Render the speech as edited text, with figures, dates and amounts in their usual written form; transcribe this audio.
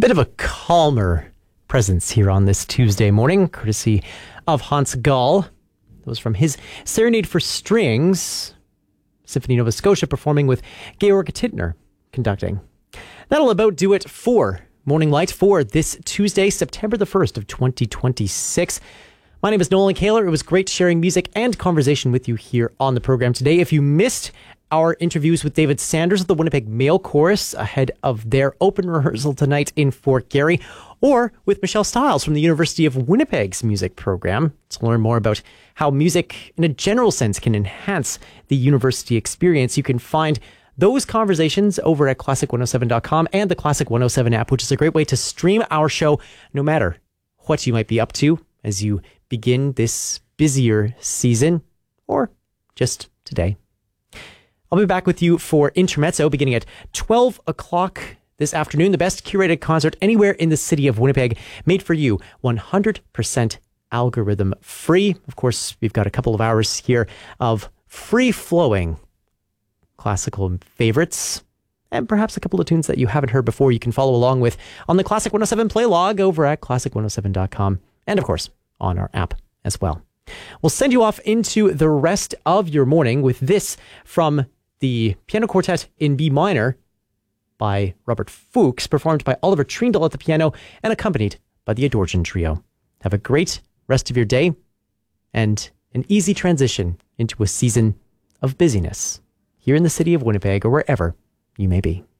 bit of a calmer presence here on this Tuesday morning, courtesy of Hans Gall. That was from his Serenade for Strings, Symphony Nova Scotia performing with Georg Tittner conducting. That'll about do it for Morning Light for this Tuesday, September the 1st of 2026. My name is Nolan Kaler. It was great sharing music and conversation with you here on the program today. If you missed our interviews with David Sanders of the Winnipeg Male Chorus ahead of their open rehearsal tonight in Fort Garry, or with Michelle Stiles from the University of Winnipeg's music program to learn more about how music in a general sense can enhance the university experience, you can find those conversations over at classic107.com and the Classic 107 app, which is a great way to stream our show no matter what you might be up to as you begin this busier season or just today. I'll be back with you for Intermezzo beginning at 12 o'clock this afternoon. The best curated concert anywhere in the city of Winnipeg, made for you 100% algorithm free. Of course, we've got a couple of hours here of free-flowing classical favorites and perhaps a couple of tunes that you haven't heard before you can follow along with on the Classic 107 play log over at classic107.com and, of course, on our app as well. We'll send you off into the rest of your morning with this from the Piano Quartet in B minor by Robert Fuchs, performed by Oliver Treendle at the piano and accompanied by the Adorjan Trio. Have a great rest of your day and an easy transition into a season of busyness here in the city of Winnipeg or wherever you may be.